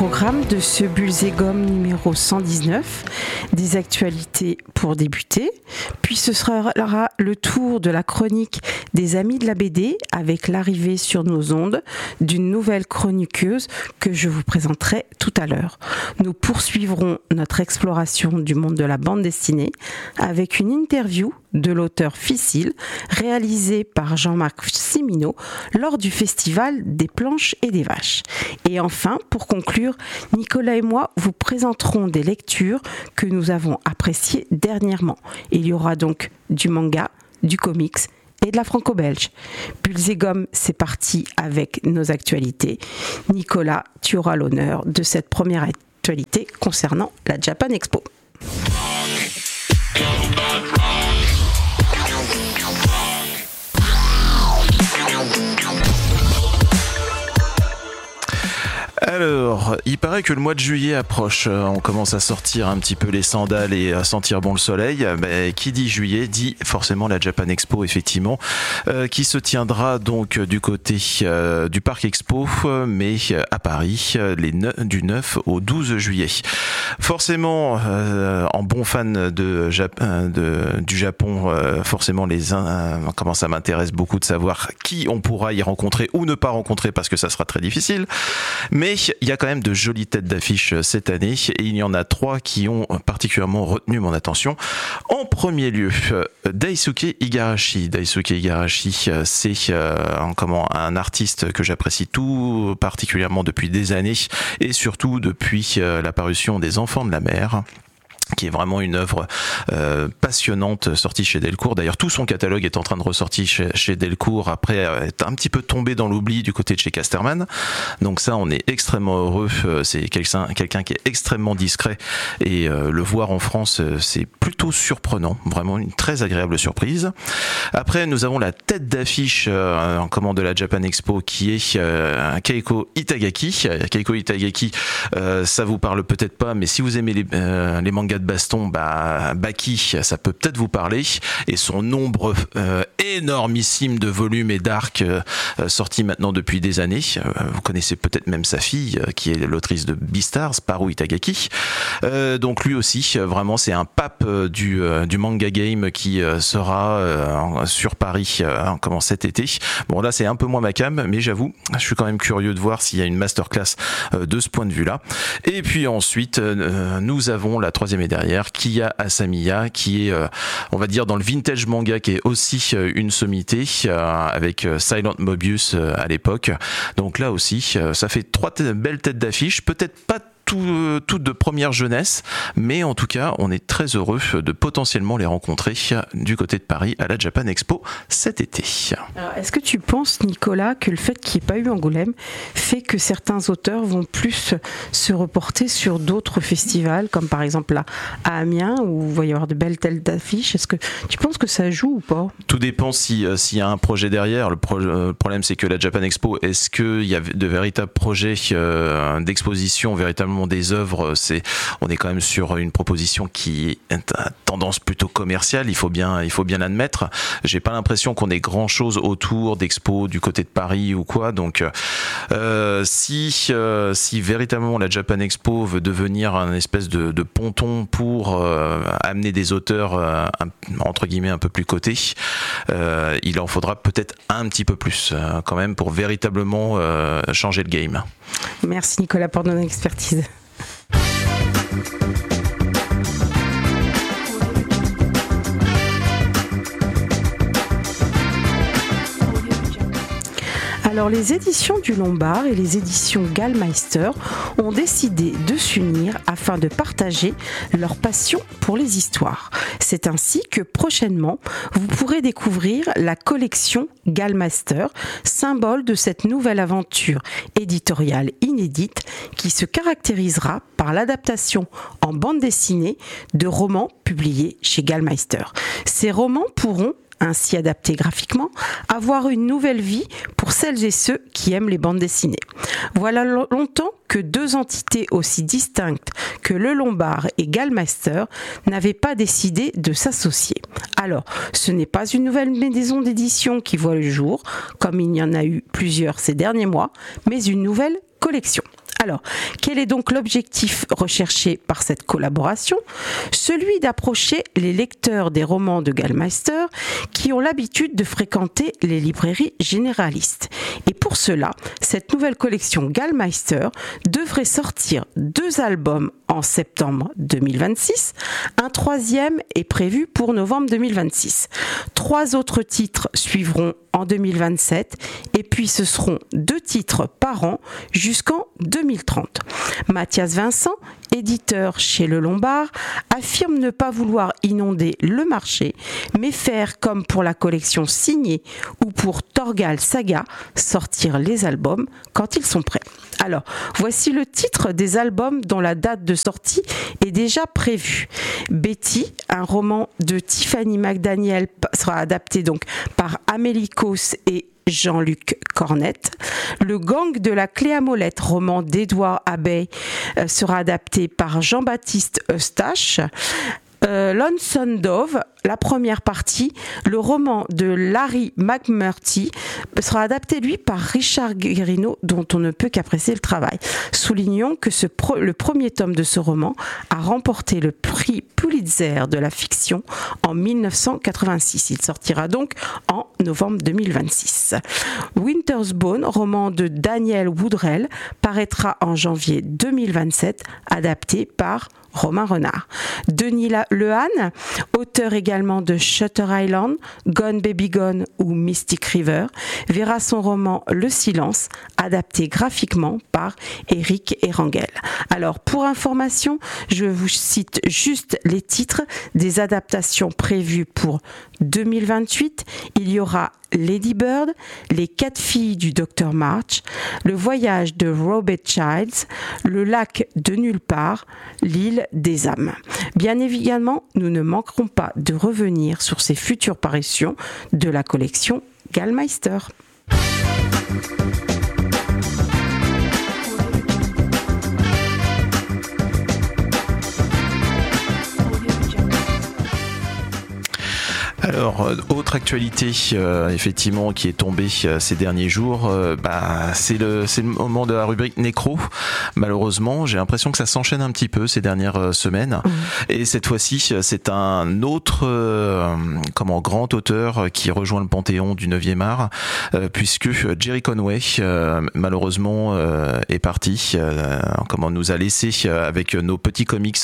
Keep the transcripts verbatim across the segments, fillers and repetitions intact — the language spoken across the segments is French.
programme de ce Bulles et Gomme numéro cent dix-neuf, des actualités pour débuter, puis ce sera le tour de la chronique des Amis de la B D avec l'arrivée sur nos ondes d'une nouvelle chroniqueuse que je vous présenterai tout à l'heure. Nous poursuivrons notre exploration du monde de la bande dessinée avec une interview de l'auteur Ficile réalisée par Jean-Marc Cimino lors du festival des planches et des vaches. Et enfin, pour conclure, Nicolas et moi vous présenterons des lectures que nous avons appréciées dernièrement. Il y aura donc du manga, du comics et de la franco-belge. Bulles et Gomme, c'est parti avec nos actualités. Nicolas, tu auras l'honneur de cette première actualité concernant la Japan Expo. Alors, il paraît que le mois de juillet approche, on commence à sortir un petit peu les sandales et à sentir bon le soleil. Mais qui dit juillet dit forcément la Japan Expo, effectivement, euh, qui se tiendra donc du côté euh, du Parc Expo, mais à Paris, les neuf, du neuf au douze juillet. Forcément, euh, en bon fan de, Jap- de du Japon, euh, forcément les euh, comment ça m'intéresse beaucoup de savoir qui on pourra y rencontrer ou ne pas rencontrer parce que ça sera très difficile. Mais il y a quand même de jolies têtes d'affiche cette année et il y en a trois qui ont particulièrement retenu mon attention. En premier lieu, Daisuke Igarashi. Daisuke Igarashi, c'est euh, comment, un artiste que j'apprécie tout particulièrement depuis des années et surtout depuis euh, la parution des Enfants de la mer, qui est vraiment une œuvre euh, passionnante sortie chez Delcourt. D'ailleurs, tout son catalogue est en train de ressortir chez, chez Delcourt après être un petit peu tombé dans l'oubli du côté de chez Casterman. Donc ça, on est extrêmement heureux. C'est quelqu'un, quelqu'un qui est extrêmement discret et euh, le voir en France, c'est plutôt surprenant. Vraiment une très agréable surprise. Après, nous avons la tête d'affiche euh, en commande de la Japan Expo qui est euh, Keiko Itagaki. Keiko Itagaki, euh, ça vous parle peut-être pas, mais si vous aimez les, euh, les mangas de baston, bah, Baki, ça peut peut-être vous parler, et son nombre euh, énormissime de volumes et d'arcs euh, sortis maintenant depuis des années. Euh, vous connaissez peut-être même sa fille, euh, qui est l'autrice de Beastars, Paru Itagaki. Euh, donc lui aussi, euh, vraiment, c'est un pape euh, du, euh, du manga game qui euh, sera euh, sur Paris euh, comment, cet été. Bon, là, c'est un peu moins ma cam, mais j'avoue, je suis quand même curieux de voir s'il y a une masterclass euh, de ce point de vue-là. Et puis ensuite, euh, nous avons la troisième derrière, Kiya Asamiya, qui est, euh, on va dire, dans le vintage manga, qui est aussi euh, une sommité, euh, avec euh, Silent Mobius euh, à l'époque. Donc là aussi, euh, ça fait trois t- belles têtes d'affiche, peut-être pas tout, euh, toutes de première jeunesse, mais en tout cas, on est très heureux de potentiellement les rencontrer du côté de Paris à la Japan Expo cet été. Alors, est-ce que tu penses, Nicolas, que le fait qu'il n'y ait pas eu Angoulême fait que certains auteurs vont plus se reporter sur d'autres festivals, comme par exemple là, à Amiens, où il va y avoir de belles têtes d'affiches? Est-ce que tu penses que ça joue ou pas? Tout dépend si, euh, s'il y a un projet derrière. Le, pro- le problème, c'est que la Japan Expo, est-ce qu'il y a de véritables projets euh, d'exposition, véritablement des œuvres? C'est, on est quand même sur une proposition qui est à tendance plutôt commerciale, il faut bien, il faut bien l'admettre. J'ai pas l'impression qu'on ait grand chose autour d'expos du côté de Paris ou quoi, donc euh, si, euh, si véritablement la Japan Expo veut devenir un espèce de, de ponton pour euh, amener des auteurs euh, un, entre guillemets un peu plus cotés, euh, il en faudra peut-être un petit peu plus euh, quand même pour véritablement euh, changer le game. Merci Nicolas pour ton expertise. Alors, les éditions du Lombard et les éditions Gallmeister ont décidé de s'unir afin de partager leur passion pour les histoires. C'est ainsi que prochainement, vous pourrez découvrir la collection Gallmeister, symbole de cette nouvelle aventure éditoriale inédite qui se caractérisera par l'adaptation en bande dessinée de romans publiés chez Gallmeister. Ces romans pourront, ainsi adaptés graphiquement, avoir une nouvelle vie pour celles et ceux qui aiment les bandes dessinées. Voilà longtemps que deux entités aussi distinctes que le Lombard et Gallmeister n'avaient pas décidé de s'associer. Alors, ce n'est pas une nouvelle maison d'édition qui voit le jour, comme il y en a eu plusieurs ces derniers mois, mais une nouvelle collection. Alors, quel est donc l'objectif recherché par cette collaboration ? Celui d'approcher les lecteurs des romans de Gallmeister qui ont l'habitude de fréquenter les librairies généralistes. Et pour cela, cette nouvelle collection Gallmeister devrait sortir deux albums en septembre deux mille vingt-six. Un troisième est prévu pour novembre deux mille vingt-six. Trois autres titres suivront en deux mille vingt-sept et puis ce seront deux titres par an jusqu'en deux mille trente. Mathias Vincent, éditeur chez Le Lombard, affirme ne pas vouloir inonder le marché, mais faire comme pour la collection signée ou pour Torgal Saga, sortir les albums quand ils sont prêts. Alors, voici le titre des albums dont la date de sortie est déjà prévue. Betty, un roman de Tiffany McDaniel, sera adapté donc par Amélie Cosse et Jean-Luc Cornette. Le Gang de la clé à molette, roman d'Édouard Abbey, euh, sera adapté par Jean-Baptiste Eustache. Euh, Lonesome Dove, la première partie, le roman de Larry McMurtry, sera adapté lui par Richard Guérino, dont on ne peut qu'apprécier le travail. Soulignons que ce pro- le premier tome de ce roman a remporté le prix Pulitzer de la fiction en dix-neuf cent quatre-vingt-six. Il sortira donc en novembre deux mille vingt-six. Winter's Bone, roman de Daniel Woodrell, paraîtra en janvier deux mille vingt-sept, adapté par Romain Renard. Denis Lehane, auteur également de Shutter Island, Gone Baby Gone ou Mystic River, verra son roman Le Silence adapté graphiquement par Éric Erangel. Alors, pour information, je vous cite juste les titres des adaptations prévues pour deux mille vingt-huit. Il y aura Lady Bird, Les quatre filles du docteur March, Le voyage de Robert Childs, Le lac de nulle part, L'île des âmes. Bien évidemment, nous ne manquerons pas de revenir sur ces futures parutions de la collection Gallmeister. Alors, autre actualité, euh, effectivement, qui est tombée euh, ces derniers jours, euh, bah, c'est le, c'est le moment de la rubrique Nécro. Malheureusement, j'ai l'impression que ça s'enchaîne un petit peu ces dernières euh, semaines. Mmh. Et cette fois-ci, c'est un autre euh, comment, grand auteur qui rejoint le panthéon du neuvième art, euh, puisque Gerry Conway, euh, malheureusement, euh, est parti, euh, comment nous a laissé euh, avec nos petits comics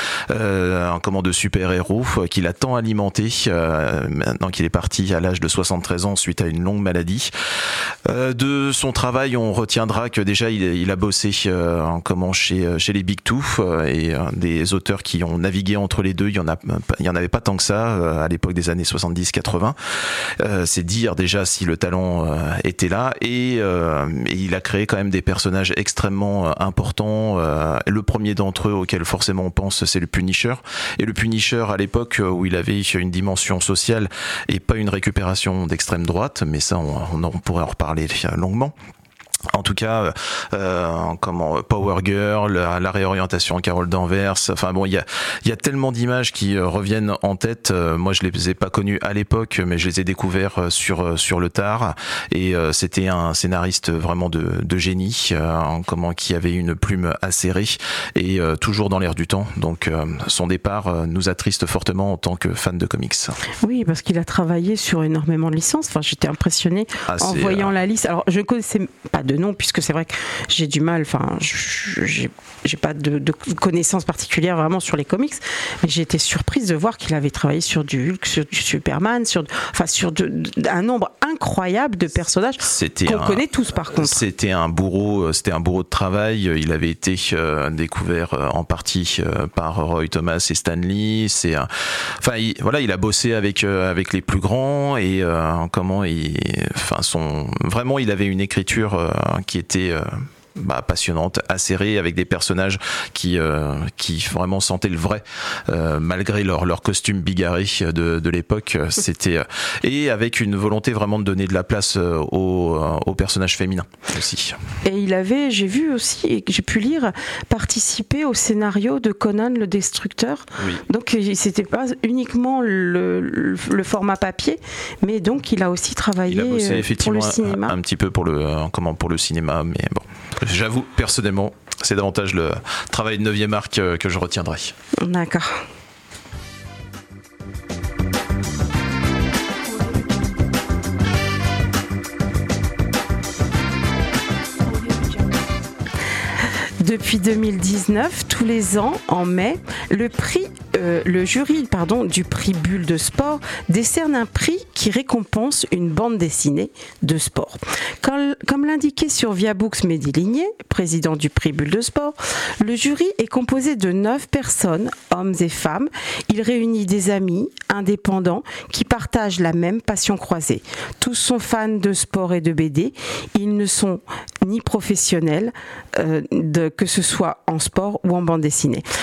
euh, comment, de super-héros euh, qu'il a tant alimenté. Euh, maintenant qu'il est parti à l'âge de soixante-treize ans suite à une longue maladie. Euh, de son travail, on retiendra que déjà il, il a bossé euh, en comment chez chez les Big Two euh, et euh, des auteurs qui ont navigué entre les deux, il y en a il y en avait pas tant que ça euh, à l'époque des années soixante-dix quatre-vingts. Euh, c'est dire déjà si le talent euh, était là et, euh, et il a créé quand même des personnages extrêmement euh, importants. Euh, le premier d'entre eux auquel forcément on pense, c'est le Punisher. Et le Punisher à l'époque où il avait une dimension sociale et pas une récupération d'extrême droite, mais ça on, on, on pourrait en reparler longuement. En tout cas, euh, comment Power Girl, la, la réorientation Carole Danvers. Enfin bon, il y a il y a tellement d'images qui euh, reviennent en tête. Euh, moi, je les ai pas connues à l'époque, mais je les ai découverts euh, sur sur le tard. Et euh, c'était un scénariste vraiment de de génie, euh, comment qui avait une plume acérée et euh, toujours dans l'air du temps. Donc euh, son départ euh, nous attriste fortement en tant que fan de comics. Oui, parce qu'il a travaillé sur énormément de licences. Enfin, j'étais impressionnée ah, en voyant euh... la liste. Alors, je connaissais pas de nom, puisque c'est vrai que j'ai du mal, enfin, j'ai, j'ai pas de, de connaissances particulières vraiment sur les comics, mais j'ai été surprise de voir qu'il avait travaillé sur du Hulk, sur du Superman, sur, enfin, sur de, de, un nombre incroyable de personnages c'était qu'on un, connaît tous par contre. C'était un bourreau, c'était un bourreau de travail. Il avait été euh, découvert euh, en partie euh, par Roy Thomas et Stan Lee. C'est, un, enfin, il, voilà, il a bossé avec euh, avec les plus grands et euh, comment, il, enfin, son, vraiment, il avait une écriture euh, qui était euh, bah, passionnante, acérée, avec des personnages qui euh, qui vraiment sentaient le vrai, euh, malgré leur leur costume bigarré de de l'époque. C'était euh, et avec une volonté vraiment de donner de la place euh, aux aux personnages féminins aussi. Et il avait, j'ai vu aussi, et j'ai pu lire, participer au scénario de Conan le Destructeur. Oui. Donc c'était pas uniquement le, le le format papier, mais donc il a aussi travaillé il a bossé, effectivement, pour le cinéma. Un, un petit peu pour le euh, comment pour le cinéma, mais bon. J'avoue, personnellement, c'est davantage le travail de neuvième art que, que je retiendrai. D'accord. Depuis deux mille dix-neuf, tous les ans, en mai, le prix, euh, le jury pardon, du prix Bulle de sport décerne un prix qui récompense une bande dessinée de sport. Comme, comme l'indiquait sur Viabooks Mehdi Ligné, président du prix Bulle de sport, le jury est composé de neuf personnes, hommes et femmes. Il réunit des amis indépendants qui partagent la même passion croisée. Tous sont fans de sport et de B D. Ils ne sont ni professionnels, euh, de, que ce soit en sport ou en bande dessinée.